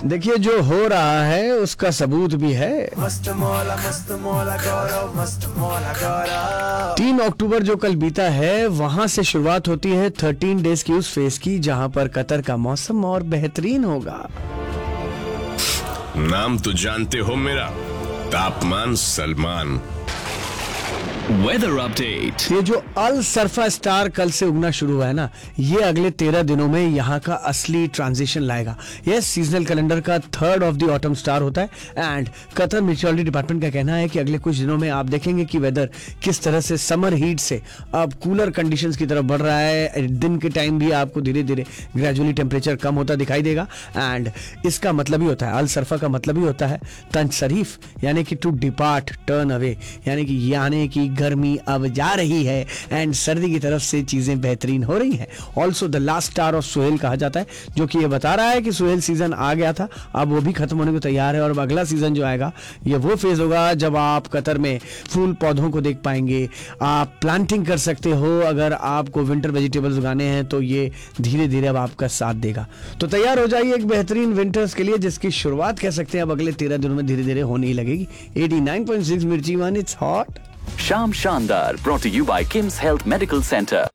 देखिए जो हो रहा है उसका सबूत भी है। मस्त मौला गौरव, मस्त मौला गौरव। 3 अक्टूबर जो कल बीता है वहां से शुरुआत होती है 13 डेज की उस फेज की जहां पर कतर का मौसम और बेहतरीन होगा। नाम तो जानते हो मेरा, तापमान सलमान। Weather update. ये जो अल सरफा स्टार कल से उगना शुरू हुआ है ना, ये अगले 13 दिनों में यहाँ का असली ट्रांजिशन लाएगा। ये सीजनल कैलेंडर का 3rd of the autumn star होता है एंड कतर मेट्रोलॉजी डिपार्टमेंट का कहना है कि अगले कुछ दिनों में आप देखेंगे कि वेदर किस तरह से समर हीट से अब कूलर कंडीशंस की तरफ बढ़ रहा है। दिन के टाइम भी आपको धीरे धीरे ग्रेजुअली टेम्परेचर कम होता दिखाई देगा एंड इसका मतलब ही होता है, अल सरफा का मतलब ही होता है तंसरीफ, यानी कि टू डिपार्ट, टर्न अवे, यानी कि गर्मी अब जा रही है एंड सर्दी की तरफ से चीजें बेहतरीन हो रही हैं। Also the last star of Suhail कहा जाता है, जो कि ये बता रहा है कि सुहेल सीजन आ गया था, अब वो भी खत्म होने को तैयार है और अब अगला सीजन जो आएगा ये वो फेज होगा जब आप कतर में फूल पौधों को देख पाएंगे। आप प्लांटिंग कर सकते हो, अगर आपको विंटर वेजिटेबल्स उगाने हैं तो ये धीरे धीरे अब आपका साथ देगा। तो तैयार हो जाइए एक बेहतरीन विंटर्स के लिए, जिसकी शुरुआत कह सकते हैं अब अगले 13 दिनों में धीरे धीरे होने ही लगेगी। 89.6 मिर्ची वन, इट्स हॉट। शाम शानदार brought to you by Kim's Health Medical Center.